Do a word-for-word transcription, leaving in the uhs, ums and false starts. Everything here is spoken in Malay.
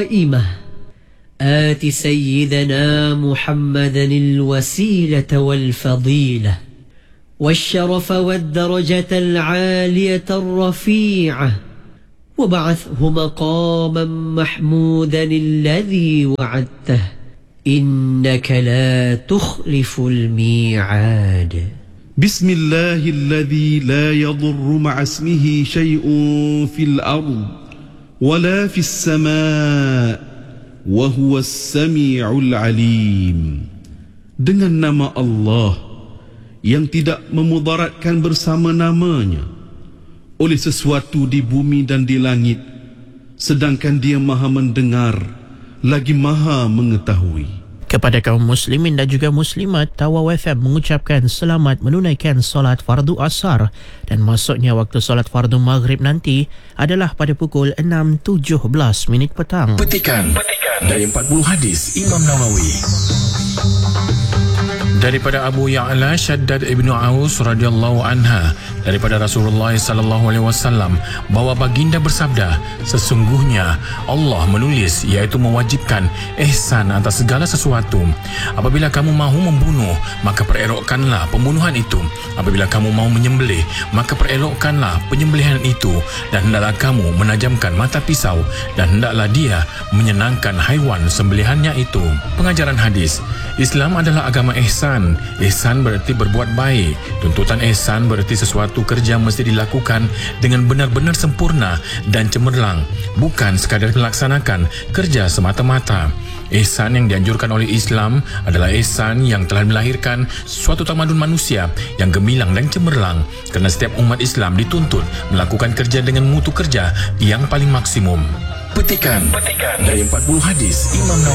قائمة آت سيدنا محمدا الوسيلة والفضيلة والشرف والدرجة العالية الرفيعة وبعثه مقاما محمودا الذي وعدته إنك لا تخلف الميعاد. بسم الله الذي لا يضر مع اسمه شيء في الأرض ولا في السماء وهو السميع العليم. Dengan nama Allah yang tidak memudaratkan bersama namanya oleh sesuatu di bumi dan di langit, sedangkan Dia Maha mendengar lagi Maha mengetahui. Kepada kaum muslimin dan juga muslimat, Tawau F M mengucapkan selamat menunaikan solat fardu asar, dan masuknya waktu solat fardu maghrib nanti adalah pada pukul enam tujuh belas minit petang. Petikan, Petikan. Dari empat puluh hadis Imam Nawawi. Daripada Abu Ya'la Shaddad ibnu Aus radhiyallahu anha, daripada Rasulullah sallallahu alaihi wasallam, bahawa baginda bersabda, sesungguhnya Allah menulis, iaitu mewajibkan ihsan atas segala sesuatu. Apabila kamu mahu membunuh, maka perelokkanlah pembunuhan itu. Apabila kamu mahu menyembelih, maka perelokkanlah penyembelihan itu. Dan hendaklah kamu menajamkan mata pisau, dan hendaklah dia menyenangkan haiwan sembelihannya itu. Pengajaran hadis, Islam adalah agama ihsan. Ihsan berarti berbuat baik. Tuntutan ihsan berarti sesuatu kerja mesti dilakukan dengan benar-benar sempurna dan cemerlang, bukan sekadar melaksanakan kerja semata-mata. Ihsan yang dianjurkan oleh Islam adalah ihsan yang telah melahirkan suatu tamadun manusia yang gemilang dan cemerlang, kerana setiap umat Islam dituntut melakukan kerja dengan mutu kerja yang paling maksimum. Petikan, Petikan. Dari empat puluh hadis Imam Nawawi.